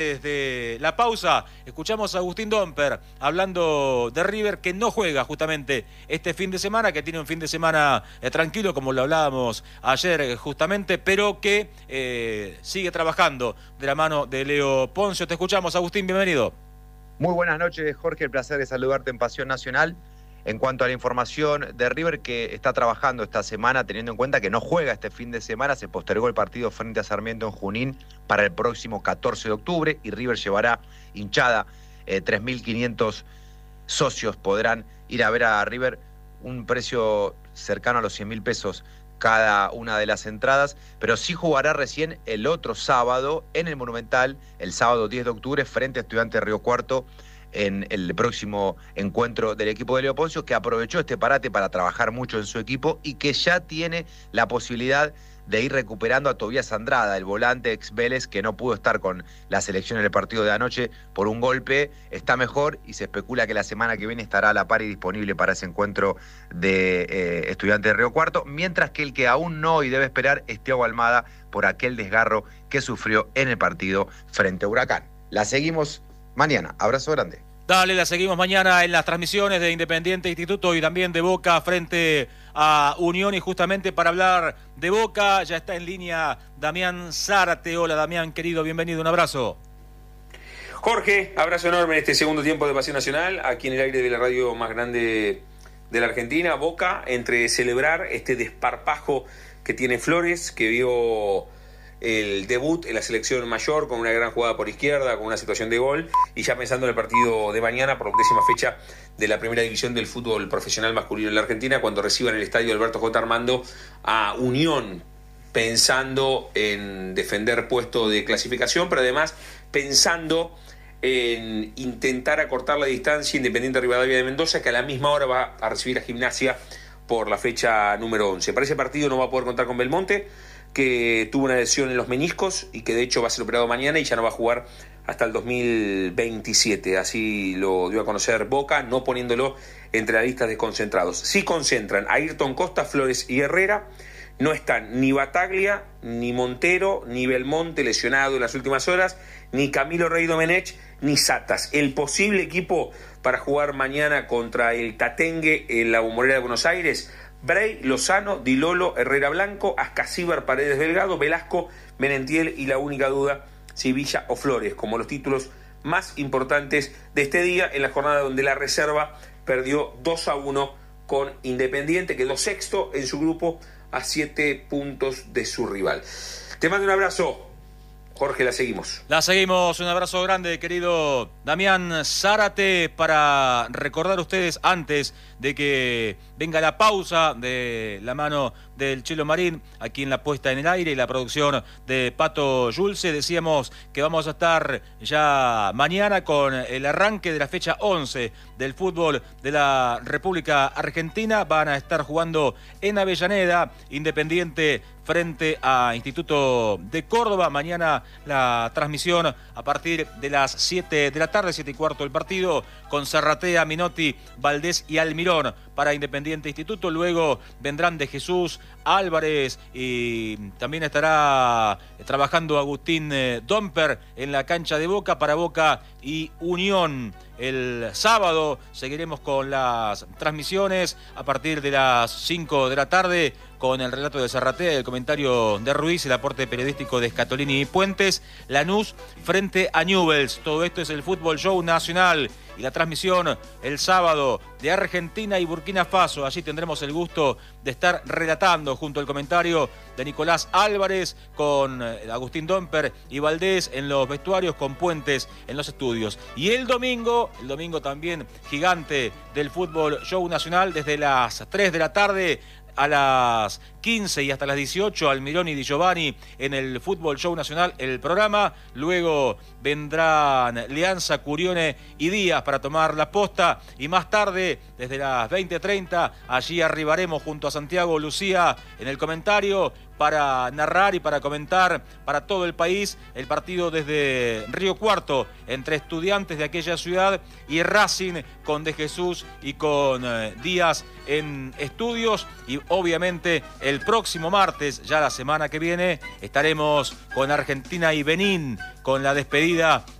Desde la pausa, escuchamos a Agustín Domper hablando de River, que no juega justamente este fin de semana, que tiene un fin de semana tranquilo, como lo hablábamos ayer justamente, pero que sigue trabajando de la mano de Leo Poncio. Te escuchamos, Agustín, bienvenido. Muy buenas noches, Jorge, el placer de saludarte en Pasión Nacional. En cuanto a la información de River, que está trabajando esta semana, teniendo en cuenta que no juega este fin de semana, se postergó el partido frente a Sarmiento en Junín para el próximo 14 de octubre y River llevará hinchada, 3.500 socios podrán ir a ver a River, un precio cercano a los 100.000 pesos cada una de las entradas, pero sí jugará recién el otro sábado en el Monumental, el sábado 10 de octubre, frente a Estudiantes de Río Cuarto, en el próximo encuentro del equipo de Leo Poncio, que aprovechó este parate para trabajar mucho en su equipo y que ya tiene la posibilidad de ir recuperando a Tobías Andrada, el volante ex Vélez, que no pudo estar con la selección en el partido de anoche por un golpe. Está mejor y se especula que la semana que viene estará a la par y disponible para ese encuentro de Estudiantes de Río Cuarto, mientras que el que aún no y debe esperar es Thiago Almada por aquel desgarro que sufrió en el partido frente a Huracán. La seguimos mañana. Abrazo grande. Dale, la seguimos mañana en las transmisiones de Independiente Instituto y también de Boca frente a Unión. Y justamente para hablar de Boca ya está en línea Damián Zárate. Hola Damián, querido, bienvenido, un abrazo. Jorge, abrazo enorme en este segundo tiempo de Pasión Nacional, aquí en el aire de la radio más grande de la Argentina. Boca, entre celebrar este desparpajo que tiene Flores, que vio el debut en la selección mayor con una gran jugada por izquierda, con una situación de gol, y ya pensando en el partido de mañana por la 10ª fecha de la primera división del fútbol profesional masculino en la Argentina, cuando reciban el estadio Alberto J. Armando a Unión, pensando en defender puesto de clasificación, pero además pensando en intentar acortar la distancia Independiente Rivadavia de Mendoza, que a la misma hora va a recibir a Gimnasia por la fecha número 11. Para ese partido no va a poder contar con Belmonte, que tuvo una lesión en los meniscos y que de hecho va a ser operado mañana y ya no va a jugar hasta el 2027. Así lo dio a conocer Boca, no poniéndolo entre las listas de concentrados. Sí concentran a Ayrton Costa, Flores y Herrera. No están ni Bataglia, ni Montero, ni Belmonte, lesionado en las últimas horas, ni Camilo Rey Domenech, ni Satas. El posible equipo para jugar mañana contra el Tatengue en la Bombonera de Buenos Aires: Bray, Lozano, Di Lolo, Herrera Blanco, Ascasíbar, Paredes Delgado, Velasco, Menentiel y la única duda, si Villa o Flores, como los títulos más importantes de este día, en la jornada donde la reserva perdió 2-1 con Independiente, quedó sexto en su grupo a 7 puntos de su rival. Te mando un abrazo, Jorge, la seguimos. La seguimos, un abrazo grande, querido Damián Zárate, para recordar a ustedes antes de que venga la pausa de la mano del Chelo Marín, aquí en la puesta en el aire y la producción de Pato Yulce. Decíamos que vamos a estar ya mañana con el arranque de la fecha 11 del fútbol de la República Argentina. Van a estar jugando en Avellaneda, Independiente frente a Instituto de Córdoba. Mañana la transmisión a partir de las 7 de la tarde, 7:15 el partido, con Zarratea, Minotti, Valdés y Almirón para Independiente Instituto. Luego vendrán De Jesús, Álvarez, y también estará trabajando Agustín Domper en la cancha de Boca para Boca y Unión. El sábado seguiremos con las transmisiones a partir de las 5 de la tarde con el relato de Zarratea, el comentario de Ruiz, el aporte periodístico de Scatolini y Puentes. Lanús frente a Newell's. Todo esto es el Fútbol Show Nacional y la transmisión el sábado de Argentina y Burkina Faso. Allí tendremos el gusto de estar relatando junto al comentario de Nicolás Álvarez, con Agustín Domper y Valdés en los vestuarios, con Puentes en los estudios. Y el domingo también gigante del Fútbol Show Nacional, desde las 3 de la tarde a las 15 y hasta las 18, Almirón y Di Giovanni en el Fútbol Show Nacional, el programa. Luego vendrán Leanza, Curione y Díaz para tomar la posta, y más tarde, desde las 20:30, allí arribaremos junto a Santiago Lucía en el comentario, para narrar y para comentar para todo el país el partido desde Río Cuarto entre Estudiantes de aquella ciudad y Racing con De Jesús y con Díaz en estudios. Y obviamente el próximo martes, ya la semana que viene, estaremos con Argentina y Benín con la despedida